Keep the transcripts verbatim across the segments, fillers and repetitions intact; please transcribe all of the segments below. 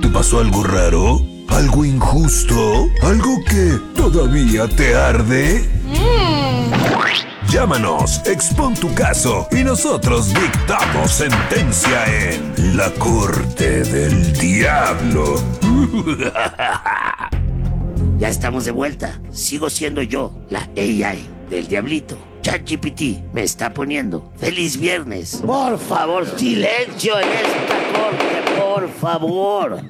pasó algo raro? ¿Algo injusto? ¿Algo que todavía te arde? Mm. Llámanos, expon tu caso y nosotros dictamos sentencia en La Corte del Diablo. Ya estamos de vuelta. Sigo siendo yo, la A I del Diablito. ChatGPT me está poniendo feliz viernes. Por favor, silencio en esta corte, por favor.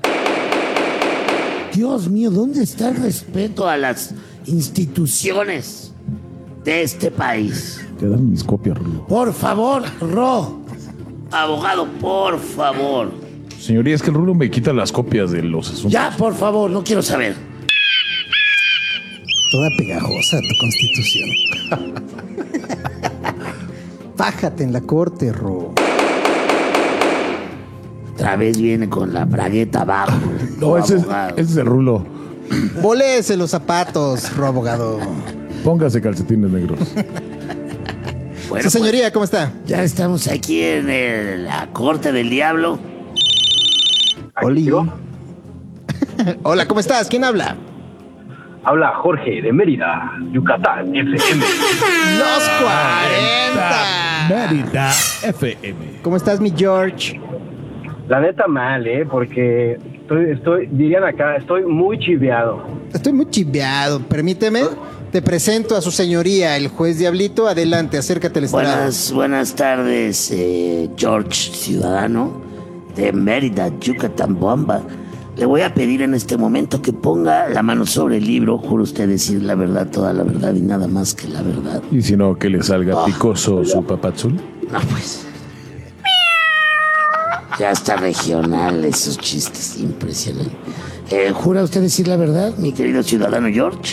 Dios mío, ¿dónde está el respeto a las instituciones de este país? Te dan mis copias, Rulo. Por favor, Ro. Abogado, por favor. Señoría, es que el Rulo me quita las copias de los asuntos. Ya, por favor, no quiero saber. Toda pegajosa tu constitución. Bájate en la corte, Ro. Otra vez viene con la bragueta abajo. No, ese es, ese es el Rulo. Volese los zapatos, Ro, abogado. Póngase calcetines negros. Bueno, sí, señoría, pues, ¿cómo está? Ya estamos aquí en el, la Corte del Diablo. Oli. Hola, ¿cómo estás? ¿Quién habla? Habla Jorge de Mérida, Yucatán, F M. Los cuarenta. Mérida, F M. ¿Cómo estás, mi George? La neta mal, ¿eh? Porque estoy, estoy, dirían acá, estoy muy chiveado. Estoy muy chiveado. Permíteme, te presento a su señoría, el juez Diablito. Adelante, acércate al estrado. Buenas, buenas tardes, eh, George Ciudadano de Mérida, Yucatán, Bomba. Le voy a pedir en este momento que ponga la mano sobre el libro. Juro usted decir la verdad, toda la verdad y nada más que la verdad. ¿Y si no, que le salga oh, picoso su papazul? No, pues. Ya está regional, esos chistes impresionantes. Eh, ¿Jura usted decir la verdad, mi querido ciudadano George?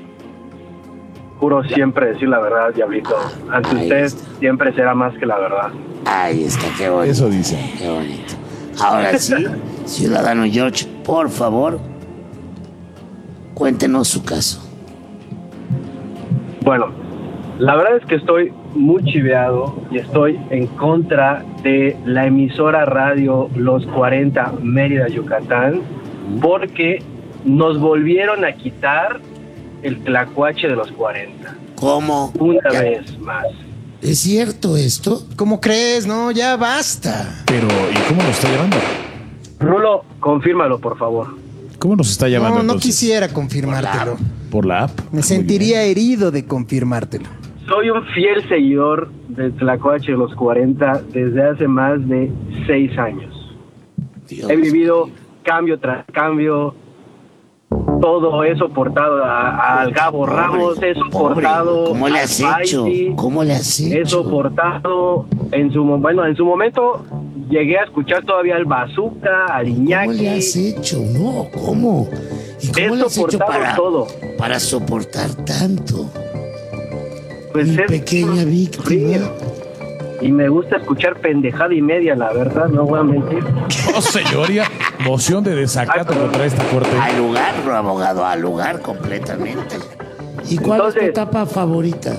Juro siempre decir la verdad, Diablito. Ante Ahí usted está. Siempre será más que la verdad. Ahí está, qué bonito. Eso dice. Qué bonito. Ahora sí, ciudadano George, por favor, cuéntenos su caso. Bueno, la verdad es que estoy muy chiveado y estoy en contra de la emisora radio Los cuarenta Mérida, Yucatán, porque nos volvieron a quitar el tlacuache de los cuarenta. ¿Cómo? Una ya. vez más. ¿Es cierto esto? ¿Cómo crees? No, ya basta. Pero, ¿y cómo nos está llamando? Rulo, confírmalo, por favor. ¿Cómo nos está llamando? No, no entonces? quisiera confirmártelo. ¿Por la app? Me sentiría herido de confirmártelo. Soy un fiel seguidor del Tlacuache de los cuarenta desde hace más de seis años. Dios. He vivido cambio tras cambio. Todo he soportado al Gabo pobre, Ramos, he soportado. Pobre, ¿cómo le has hecho? Paisi, ¿Cómo le has hecho? He soportado en su bueno, en su momento llegué a escuchar todavía al Bazooka, al Iñaki. ¿Cómo le has hecho? No, ¿cómo? ¿Y cómo he le has hecho para, todo. para soportar tanto? Pues Mi es pequeña víctima. Frío. Y me gusta escuchar pendejada y media, la verdad, no voy a mentir. Oh, señoría, moción de desacato contra esta corte. Al lugar, abogado, al lugar completamente. ¿Y cuál Entonces, es tu etapa favorita?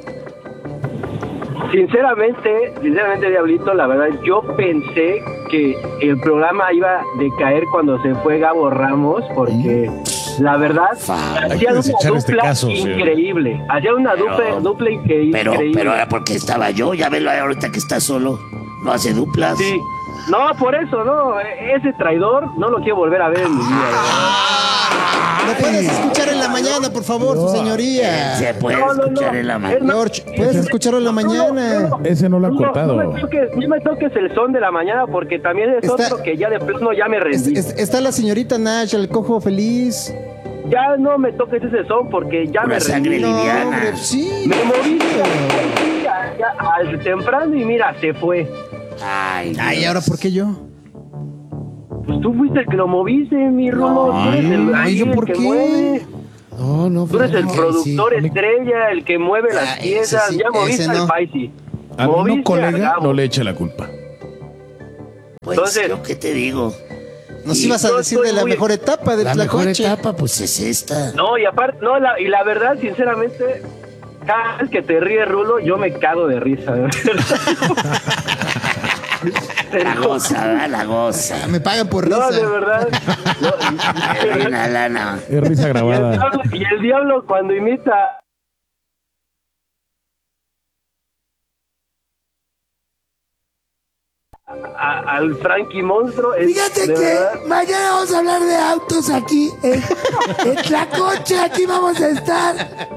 Sinceramente, sinceramente, Diablito, la verdad, yo pensé que el programa iba a decaer cuando se fue Gabo Ramos, porque ¿Mm? la verdad, hacía una dupla este caso, increíble. Sí. Hacía una pero, dupla, dupla increíble. Pero, pero era porque estaba yo, ya velo ahorita que está solo, no hace duplas. Sí. No, por eso, no. Ese traidor no lo quiero volver a ver en mi vida. ¿Lo puedes escuchar en la mañana, por favor, no. su señoría? Se puede no, no, escuchar no. en la mañana. George, puedes ese, escucharlo en la mañana. No, no, ese no lo ha cortado. No, no, me toques, no me toques el son de la mañana porque también es está, otro que ya de plano ya me rendí. Es, es, está la señorita Nash, el cojo feliz. Ya no me toques ese son porque ya Una me rendí. rendí. No, hombre, sí. Me moví ya, ya, al temprano y mira, se fue. Ay, Ay, ¿ahora por qué yo? Pues tú fuiste el que lo moviste, mi Rulo. No, tú eres el, ay, ¿yo por qué? Mueve. No, no. Tú eres el productor sí. estrella, el que mueve las ah, piezas. Sí, ya moviste no. al Paisi. A mí no, colega, no le eche la culpa. Pues, Entonces, ¿qué te digo? Nos ibas a decir de la muy... mejor etapa del La Tlacuache. mejor etapa, pues es esta. No, y aparte, no, la, y la verdad, sinceramente, cada vez que te ríes, Rulo, yo me cago de risa. La goza, ¿verdad? La goza. Me pagan por risa. No, de verdad. No, Qué buena lana. Es risa y, el grabada. diablo, y el diablo cuando imita a- al Frankie Monstruo. es, Fíjate de que verdad, mañana vamos a hablar de autos aquí. En, en Tlacoche, aquí vamos a estar.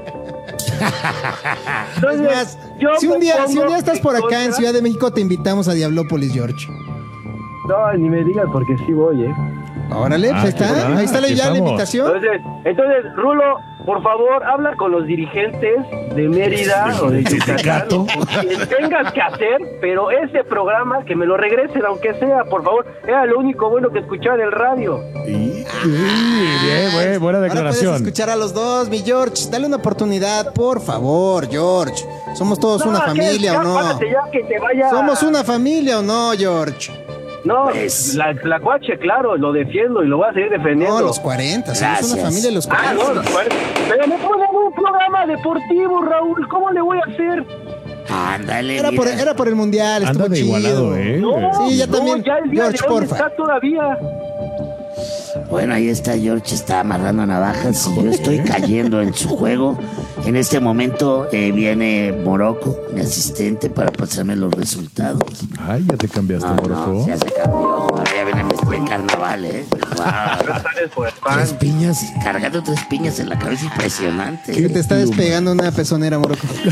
entonces, Es más, yo si me un día, si un pongo día estás por acá en contra- Ciudad de México, te invitamos a Diablópolis, George. No, ni me digas porque sí voy, ¿eh? Órale, pues Ah, ahí está. qué bueno, Ahí está la, aquí ya la estamos. invitación. Entonces, entonces, Rulo, por favor, habla con los dirigentes de Mérida o de Yucatán. Que tengas que hacer, pero ese programa que me lo regresen, aunque sea, por favor. Era lo único bueno que escuchaba en el radio. Sí, bien, buen- buena Ahora puedes declaración. escuchar a los dos, mi George. Dale una oportunidad, por favor, George. ¿Somos todos una ¿qué? familia Ya, o no? párate ya que te vaya. ¿Somos una familia o no, George? No, Pues- la, la cuache, claro, lo defiendo y lo voy a seguir defendiendo. No, los cuarenta. Somos Gracias. una familia de los Ah, cuarenta. no, los cuarenta. Pero me ponen un programa deportivo, Raúl. ¿Cómo le voy a hacer? Ándale, Era por, mira. era por el mundial, Anda estuvo de chido. igualado, ¿eh? No, Sí, ya no, también. ya el día George, de hoy porfa. está todavía. Bueno, ahí está George, está amarrando navajas y yo estoy cayendo en su juego. En este momento eh, viene Morocco, mi asistente, para pasarme los resultados. Ay, ya te cambiaste, No, no, Morocco. ya se cambió. Ahora ya viene vestido de carnaval, ¿eh? Wow. Sales por el pan. Tres piñas, cargando tres piñas en la cabeza, impresionante. Que te está despegando una pezonera, Morocco. Se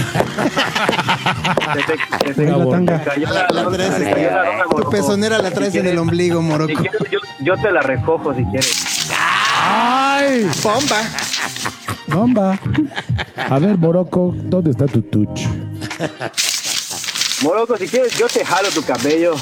te- se te- Una se tanga. te cayó la- La traes- se te cayó la lona, Tu Morocco. pezonera la traes Si en el quieres- ombligo, Si Morocco. quieres, yo, yo te la recojo si quieres. ¡Ay! ¡Bomba! ¡Bomba! A ver, Morocco, ¿dónde está tu touch? Morocco, si quieres, yo te jalo tu cabello.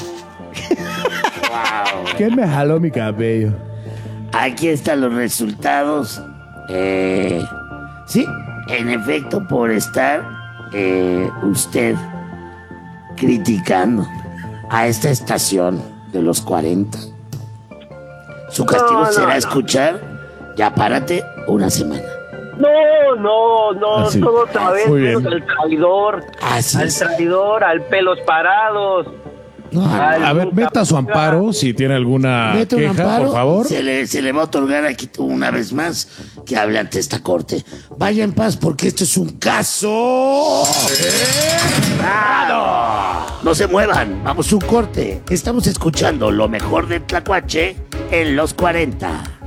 Wow. ¿Quién me jaló mi cabello? Aquí están los resultados. Eh, sí, en efecto, por estar eh, usted criticando a esta estación de los cuarenta, su castigo No, no, será no. escuchar Ya Párate una semana. No, no, no, Así. todo otra vez, Muy menos bien. al traidor, Así al es. traidor, al pelos parados. No, al A ver, nunca- meta su amparo si tiene alguna mete un queja, amparo, por favor. Se le, se le va a otorgar aquí una vez más que hable ante esta corte. Vaya en paz porque esto es un caso. ¡Cerrado! No se muevan, vamos a un corte. Estamos escuchando lo mejor de Tlacuache en los cuarenta.